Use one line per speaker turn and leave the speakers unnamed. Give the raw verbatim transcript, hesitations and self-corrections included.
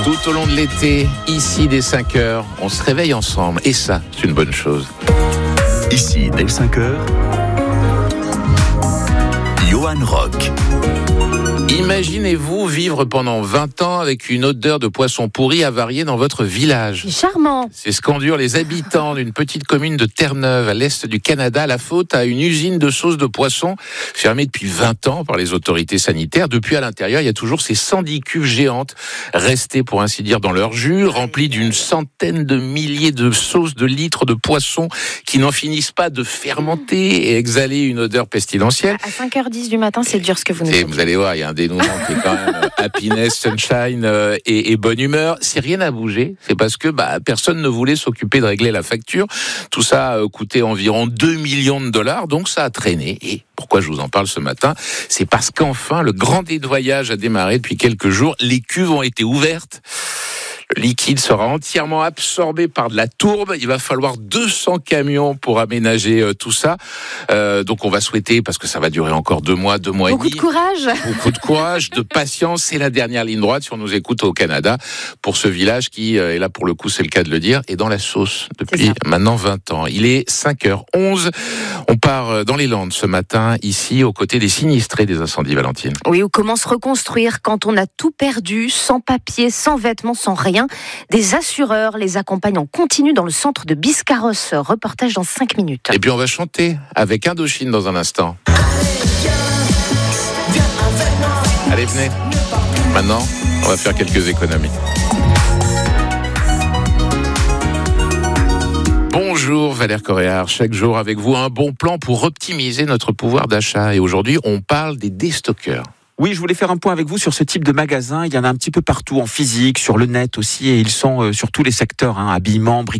Tout au long de l'été, ici dès cinq heures, on se réveille ensemble. Et ça, c'est une bonne chose.
Ici dès cinq heures, Johan Rock.
Imaginez-vous vivre pendant vingt ans avec une odeur de poisson pourri avariée dans votre village.
C'est charmant.
C'est ce qu'endurent les habitants d'une petite commune de Terre-Neuve, à l'est du Canada, la faute à une usine de sauce de poisson fermée depuis vingt ans par les autorités sanitaires. Depuis, à l'intérieur, il y a toujours ces cent dix cuves géantes restées, pour ainsi dire, dans leur jus, remplies d'une centaine de milliers de sauces de litres de poisson qui n'en finissent pas de fermenter et exhaler une odeur pestilentielle.
À cinq heures dix du matin, c'est dur ce que vous nous dites.
Vous allez voir, il y a un dénouement qui est quand même euh, happiness, sunshine euh, et, et bonne humeur. Si rien n'a bougé, c'est parce que bah, personne ne voulait s'occuper de régler la facture. Tout ça a euh, coûté environ deux millions de dollars, donc ça a traîné. Et pourquoi je vous en parle ce matin ? C'est parce qu'enfin, le grand nettoyage a démarré depuis quelques jours. Les cuves ont été ouvertes. Le liquide sera entièrement absorbé par de la tourbe. Il va falloir deux cents camions pour aménager euh, tout ça. Euh, donc on va souhaiter, parce que ça va durer encore deux mois, deux mois
Beaucoup
et demi.
de courage.
Beaucoup de courage, de patience. C'est la dernière ligne droite si on nous écoute au Canada pour ce village qui, et là pour le coup c'est le cas de le dire, est dans la sauce depuis maintenant vingt ans. Il est cinq heures onze. On part dans les Landes ce matin, ici, aux côtés des sinistrés des incendies, Valentine.
Oui, ou comment se reconstruire quand on a tout perdu, sans papier, sans vêtements, sans rien. Des assureurs les accompagnent en continu dans le centre de Biscarrosse. Reportage dans cinq minutes.
Et puis on va chanter avec Indochine dans un instant. Allez, venez. Maintenant, on va faire quelques économies. Bonjour Valère Coréard, chaque jour avec vous un bon plan pour optimiser notre pouvoir d'achat. Et aujourd'hui, on parle des déstockeurs.
Oui, je voulais faire un point avec vous sur ce type de magasin. Il y en a un petit peu partout, en physique, sur le net aussi, et ils sont euh, sur tous les secteurs, hein, habillement, bricolage.